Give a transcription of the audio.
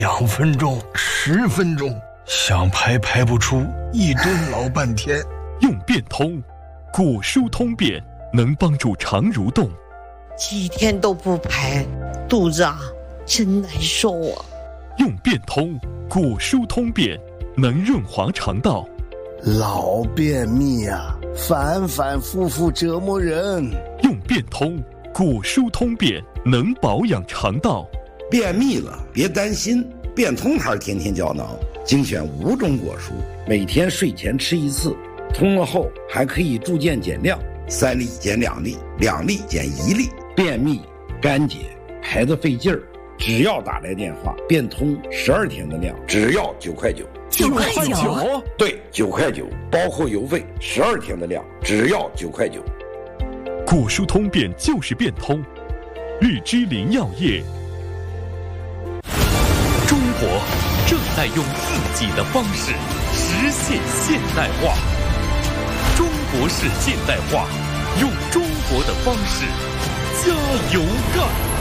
2分钟、10分钟，想排排不出，1顿老半天。 用便通，果蔬通便，能帮助肠蠕动。 几天都不排，肚子真难受啊。 用便通，果蔬通便，能润滑肠道。 老便秘反反复复折磨人。 用便通，果蔬通便，能保养肠道。 便秘了别担心，便通牌天天胶囊精选5种果蔬，每天睡前吃1次，通了后还可以逐渐减量，3粒减2粒，2粒减1粒。便秘干结排得费劲儿，只要打来电话，便通12天的量，只要9块9。 9块9？ 对，9块9，包括邮费，12天的量，只要9块9。 果蔬通便就是便通，日之林药业。 中国正在用自己的方式实现现代化。中国式现代化，用中国的方式加油干！